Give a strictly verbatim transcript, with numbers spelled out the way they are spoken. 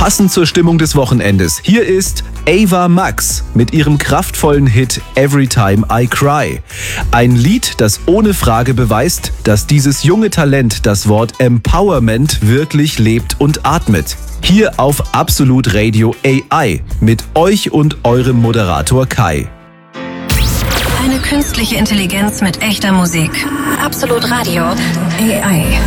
Passend zur Stimmung des Wochenendes. Hier ist Ava Max mit ihrem kraftvollen Hit Every Time I Cry. Ein Lied, das ohne Frage beweist, dass dieses junge Talent das Wort Empowerment wirklich lebt und atmet. Hier auf Absolut Radio A I mit euch und eurem Moderator Kai. Eine künstliche Intelligenz mit echter Musik. Absolut Radio A I.